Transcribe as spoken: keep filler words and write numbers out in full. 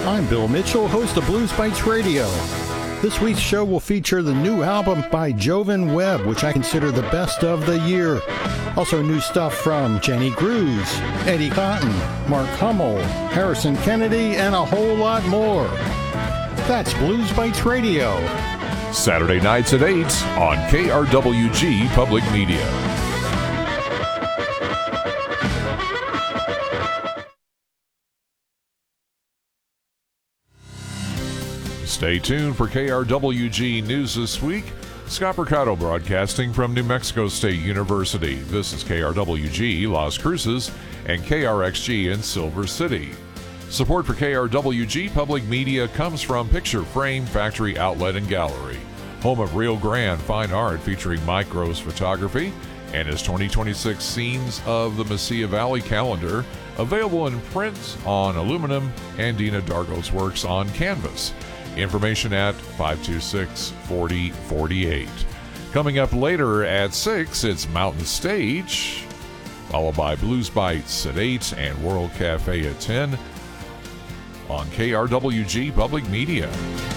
I'm Bill Mitchell, host of Blues Bites Radio. This week's show will feature the new album by Jovan Webb, which I consider the best of the year. Also new stuff from Jenny Grews, Eddie Cotton, Mark Hummel, Harrison Kennedy, and a whole lot more. That's Blues Bites Radio. Saturday nights at eight on K R W G Public Media. Stay tuned for K R W G News this week. Scott Mercado broadcasting from New Mexico State University. This is K R W G Las Cruces and K R X G in Silver City. Support for K R W G Public Media comes from Picture Frame Factory Outlet and Gallery, home of Rio Grande Fine Art featuring Mike Gross Photography and his twenty twenty-six Scenes of the Mesilla Valley calendar, available in print on aluminum, and Dina Dargos works on canvas. Information at five two six, four zero four eight. Coming up later at six, it's Mountain Stage, followed by Blues Bites at eight and World Cafe at ten on K R W G Public Media.